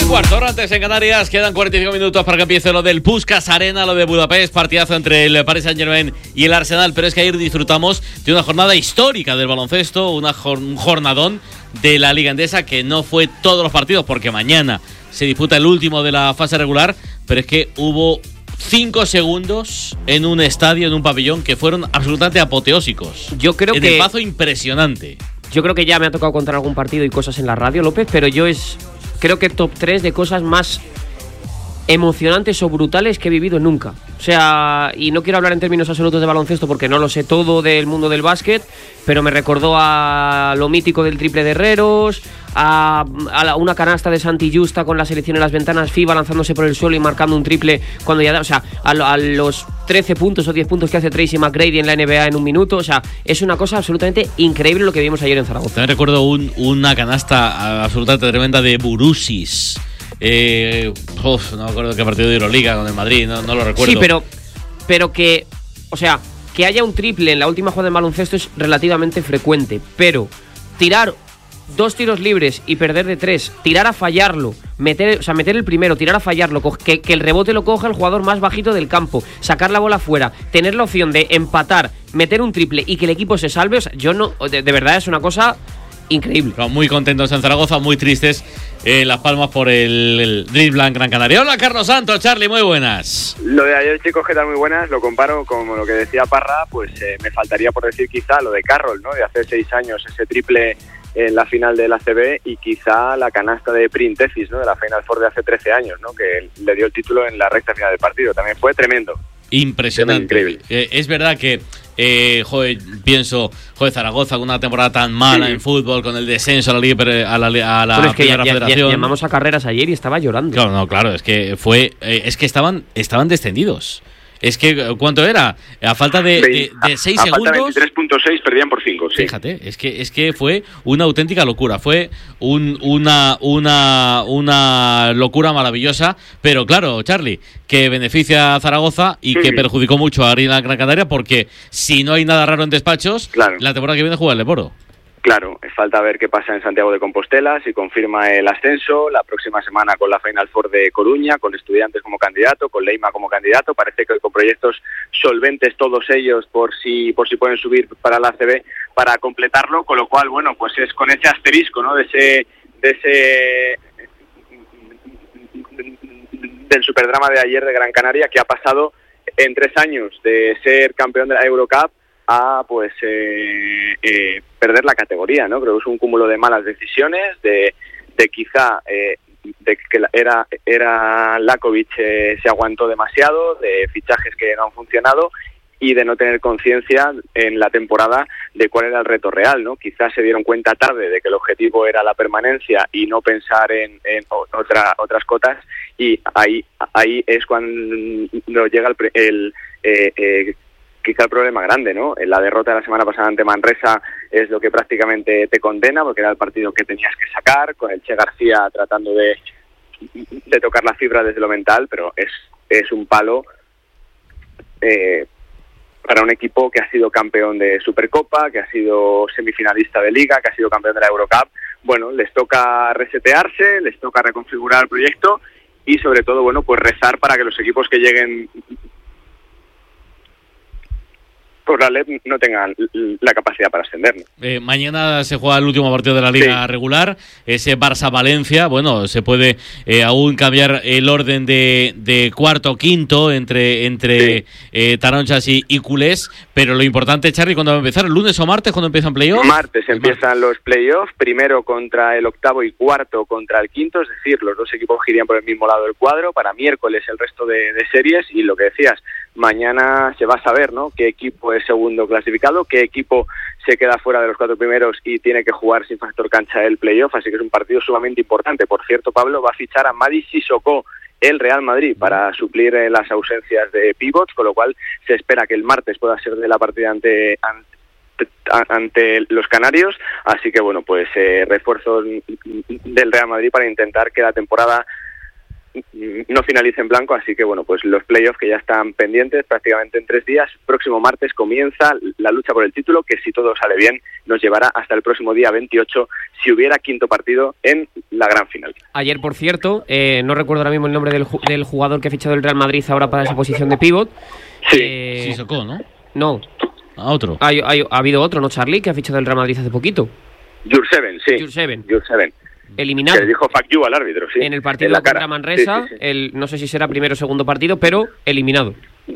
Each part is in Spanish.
11:15, hora antes en Canarias. Quedan 45 minutos para que empiece lo del Puskás Arena, lo de Budapest, partidazo entre el Paris Saint-Germain y el Arsenal. Pero es que ayer disfrutamos de una jornada histórica del baloncesto, un jornadón de la Liga Endesa, que no fue todos los partidos, porque mañana se disputa el último de la fase regular, pero es que hubo 5 segundos en un estadio, en un pabellón, que fueron absolutamente apoteósicos. Yo creo que el paso impresionante. Yo creo que ya me ha tocado contar algún partido y cosas en la radio, López, pero creo que top 3 de cosas más emocionantes o brutales que he vivido nunca. O sea, y no quiero hablar en términos absolutos de baloncesto porque no lo sé todo del mundo del básquet, pero me recordó a lo mítico del triple de Herreros, a una canasta de Santi Justa con la selección en las ventanas FIBA lanzándose por el suelo y marcando un triple cuando ya da, o sea, a los 13 puntos o 10 puntos que hace Tracy McGrady en la NBA en un minuto. O sea, es una cosa absolutamente increíble lo que vimos ayer en Zaragoza. También recuerdo una canasta absolutamente tremenda de Burusis. No me acuerdo qué partido de Euroliga con el Madrid, no lo recuerdo. Sí, pero que, o sea, que haya un triple en la última jugada en baloncesto es relativamente frecuente, pero tirar 2 tiros libres y perder de 3, tirar a fallarlo, meter el primero, tirar a fallarlo, que el rebote lo coja el jugador más bajito del campo, sacar la bola fuera, tener la opción de empatar, meter un triple y que el equipo se salve, o sea, de verdad es una cosa increíble. Pero muy contentos en Zaragoza, muy tristes en Las Palmas por el Dribbland Gran Canaria. Hola, Carlos Santos, Charlie, muy buenas. Lo de ayer, chicos, ¿qué tal? Muy buenas. Lo comparo con lo que decía Parra, pues me faltaría por decir quizá lo de Carroll, ¿no? De hace 6 años, ese triple en la final de la ACB, y quizá la canasta de Printesis, ¿no? De la Final Four de hace 13 años, ¿no? Que le dio el título en la recta final del partido. También fue tremendo. Impresionante. Increíble. Es verdad que pienso, Zaragoza con una temporada tan mala en fútbol, con el descenso a la Liga, a la Primera Federación. Llamamos a Carreras ayer y estaba llorando. Claro, es que estaban descendidos. Es que, ¿cuánto era? A falta de 6 segundos. 23.6 perdían por 5, sí. Fíjate, es que fue una auténtica locura. Fue una locura maravillosa. Pero claro, Charlie, que beneficia a Zaragoza y que perjudicó mucho a la Gran Canaria, porque si no hay nada raro en despachos, claro, la temporada que viene juega el Leporo. Claro, falta ver qué pasa en Santiago de Compostela, si confirma el ascenso, la próxima semana con la Final Four de Coruña, con Estudiantes como candidato, con Leima como candidato, parece que con proyectos solventes todos ellos por si pueden subir para la ACB para completarlo, con lo cual, bueno, pues es con ese asterisco, ¿no? del superdrama de ayer de Gran Canaria, que ha pasado en 3 años de ser campeón de la Eurocup a perder la categoría, ¿no? Creo que es un cúmulo de malas decisiones, de quizá de que era Lakovic se aguantó demasiado, de fichajes que no han funcionado y de no tener conciencia en la temporada de cuál era el reto real, ¿no? Quizás se dieron cuenta tarde de que el objetivo era la permanencia y no pensar en otras cotas, y ahí es cuando llega quizá el problema grande, ¿no? La derrota de la semana pasada ante Manresa es lo que prácticamente te condena, porque era el partido que tenías que sacar, con el Che García tratando de tocar la fibra desde lo mental, pero es un palo para un equipo que ha sido campeón de Supercopa, que ha sido semifinalista de Liga, que ha sido campeón de la Eurocup. Bueno, les toca resetearse, les toca reconfigurar el proyecto y sobre todo, bueno, pues rezar para que los equipos que lleguen por la LEP no tengan la capacidad para ascender, ¿no? Mañana se juega el último partido de la Liga regular, ese Barça-Valencia. Bueno, se puede aún cambiar el orden de cuarto o quinto entre taronchas y culés, pero lo importante, Charly, ¿cuándo va a empezar? ¿El lunes o martes cuando empiezan playoffs? Martes empiezan los playoffs, primero contra el octavo y cuarto contra el quinto, es decir, los dos equipos girían por el mismo lado del cuadro. Para miércoles el resto de series, y lo que decías, mañana se va a saber, ¿no?, qué equipo es segundo clasificado, qué equipo se queda fuera de los 4 primeros y tiene que jugar sin factor cancha el playoff, así que es un partido sumamente importante. Por cierto, Pablo va a fichar a Mady Sissoko el Real Madrid para suplir las ausencias de pivots, con lo cual se espera que el martes pueda ser de la partida ante los canarios, así que bueno, pues refuerzos del Real Madrid para intentar que la temporada no finalice en blanco, así que bueno, pues los playoffs que ya están pendientes prácticamente en 3 días. Próximo martes comienza la lucha por el título, que si todo sale bien nos llevará hasta el próximo día 28, si hubiera quinto partido en la gran final. Ayer, por cierto, no recuerdo ahora mismo el nombre del jugador que ha fichado el Real Madrid ahora para esa posición de pívot. Sissoko, ¿no? No. Otro. Ha habido otro, ¿no, Charlie? Que ha fichado el Real Madrid hace poquito. Jurseven, sí. Jurseven. Eliminado. Que le dijo fuck you al árbitro, sí. En el partido contra Manresa, sí. No sé si será primero o segundo partido, pero eliminado.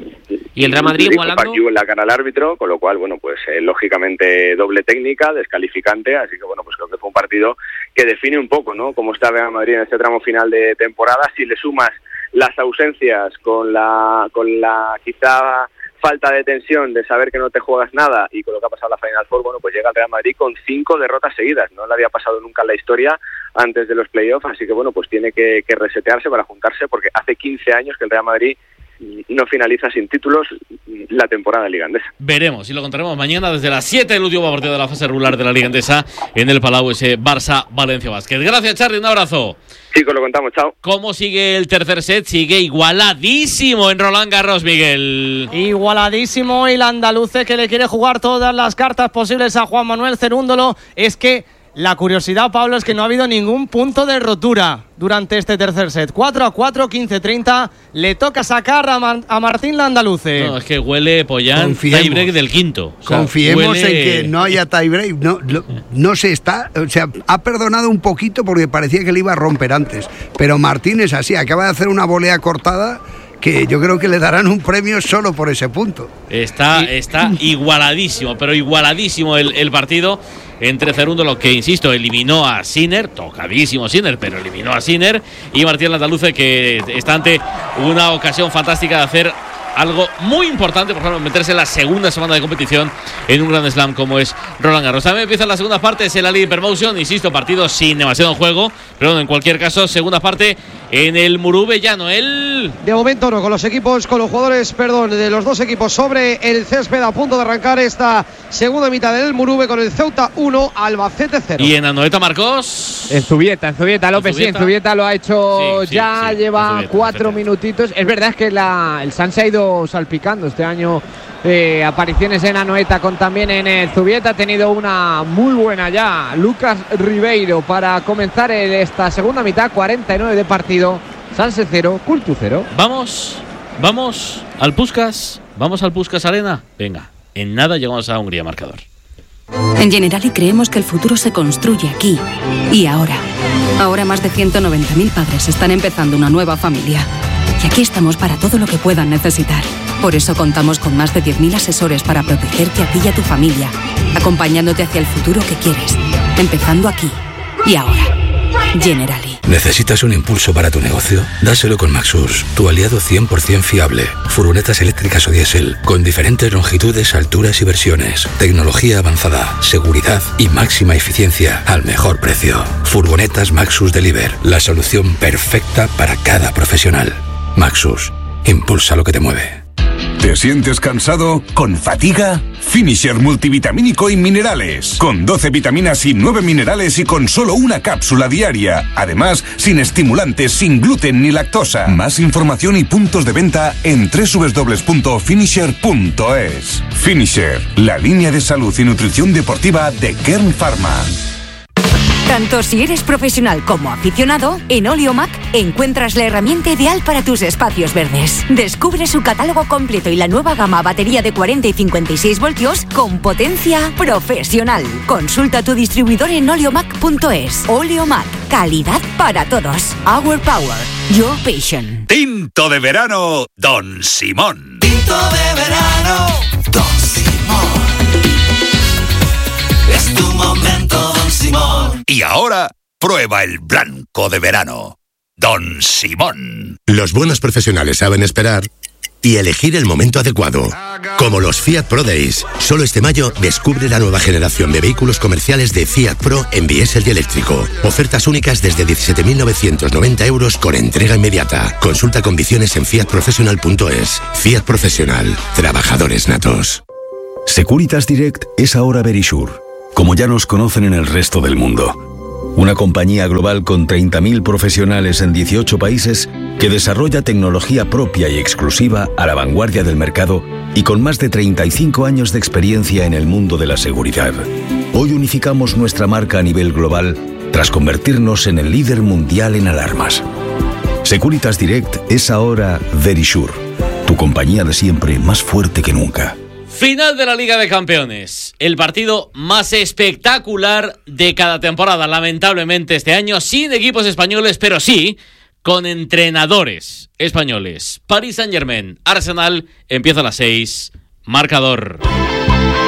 Y el Real Madrid igualando. Fuck you en la cara al árbitro, con lo cual, bueno, pues lógicamente doble técnica, descalificante, así que bueno, pues creo que fue un partido que define un poco, ¿no?, cómo está Real Madrid en este tramo final de temporada. Si le sumas las ausencias con la quizá falta de tensión de saber que no te juegas nada y con lo que ha pasado en la Final Four, bueno, pues llega el Real Madrid con 5 derrotas seguidas. No le había pasado nunca en la historia antes de los playoffs, así que bueno, pues tiene que resetearse para juntarse, porque hace 15 años que el Real Madrid no finaliza sin títulos la temporada de Liga Endesa. Veremos y lo contaremos mañana desde las 7 del último partido de la fase regular de la Liga Endesa en el Palau, ese Barça-Valencia Basket. Gracias, Charly, un abrazo. Chicos, lo contamos, chao. ¿Cómo sigue el tercer set? Sigue igualadísimo en Roland Garros, Miguel. Igualadísimo, y el andaluce, que le quiere jugar todas las cartas posibles a Juan Manuel Cerúndolo. Es que la curiosidad, Pablo, es que no ha habido ningún punto de rotura durante este tercer set. 4-4, 15-30. Le toca sacar a Martín Landaluce. No, es que huele Pollán tiebreak del quinto. O sea, confiemos en que no haya tiebreak. No se está. O sea, ha perdonado un poquito porque parecía que le iba a romper antes. Pero Martín es así, acaba de hacer una volea cortada que yo creo que le darán un premio solo por ese punto. Está igualadísimo, pero igualadísimo el partido entre Cerúndolo, que insisto, eliminó a Sinner, tocadísimo Sinner, pero eliminó a Sinner, y Martín Landaluce, que está ante una ocasión fantástica de hacer algo muy importante, por ejemplo, meterse en la segunda semana de competición en un Grand Slam como es Roland Garros. También empieza la segunda parte, es el Ali Hypermotion, insisto, partido sin demasiado juego, pero en cualquier caso, segunda parte en el Murube Llano. De momento no, con los jugadores de los dos equipos sobre el césped, a punto de arrancar esta segunda mitad del Murube, con el Ceuta 1, Albacete 0. Y en Anoeta, Marcos. En Zubieta, López, sí, en Zubieta lo ha hecho ya, lleva 4 minutitos. Es verdad que el San se ha ido salpicando este año. Apariciones en Anoeta con también en Zubieta. Ha tenido una muy buena ya Lucas Ribeiro para comenzar esta segunda mitad. 49 de partido. Sanse 0, Cultu 0. Vamos al Puskás. Vamos al Puskás Arena. Venga, en nada llegamos a Hungría, marcador. En Generali creemos que el futuro se construye aquí y ahora. Ahora más de 190.000 padres están empezando una nueva familia. Y aquí estamos para todo lo que puedan necesitar. Por eso contamos con más de 10.000 asesores para protegerte a ti y a tu familia, acompañándote hacia el futuro que quieres, empezando aquí y ahora. Generali. ¿Necesitas un impulso para tu negocio? Dáselo con Maxus, tu aliado 100% fiable. Furgonetas eléctricas o diésel, con diferentes longitudes, alturas y versiones. Tecnología avanzada, seguridad y máxima eficiencia al mejor precio. Furgonetas Maxus Deliver, la solución perfecta para cada profesional. Maxus, impulsa lo que te mueve. ¿Te sientes cansado? ¿Con fatiga? Finisher multivitamínico y minerales. Con 12 vitaminas y 9 minerales y con solo una cápsula diaria. Además, sin estimulantes, sin gluten ni lactosa. Más información y puntos de venta en www.finisher.es. Finisher, la línea de salud y nutrición deportiva de Kern Pharma. Tanto si eres profesional como aficionado, en Oleomac encuentras la herramienta ideal para tus espacios verdes. Descubre su catálogo completo y la nueva gama batería de 40 y 56 voltios con potencia profesional. Consulta a tu distribuidor en oleomac.es. Oleomac, calidad para todos. Our power, your passion. Tinto de verano, Don Simón. Tinto de verano, Don Simón. Es tu momento, Don Simón. Y ahora, prueba el blanco de verano, Don Simón. Los buenos profesionales saben esperar y elegir el momento adecuado. Como los Fiat Pro Days. Solo este mayo descubre la nueva generación de vehículos comerciales de Fiat Pro en diésel y eléctrico. Ofertas únicas desde 17.990 euros con entrega inmediata. Consulta condiciones en fiatprofessional.es. Fiat Profesional. Trabajadores natos. Securitas Direct es ahora Verisure, como ya nos conocen en el resto del mundo. Una compañía global con 30.000 profesionales en 18 países que desarrolla tecnología propia y exclusiva a la vanguardia del mercado y con más de 35 años de experiencia en el mundo de la seguridad. Hoy unificamos nuestra marca a nivel global tras convertirnos en el líder mundial en alarmas. Securitas Direct es ahora Verisure, tu compañía de siempre más fuerte que nunca. Final de la Liga de Campeones. El partido más espectacular de cada temporada. Lamentablemente este año sin equipos españoles, pero sí con entrenadores españoles. Paris Saint-Germain, Arsenal, empieza a las 6. Marcador.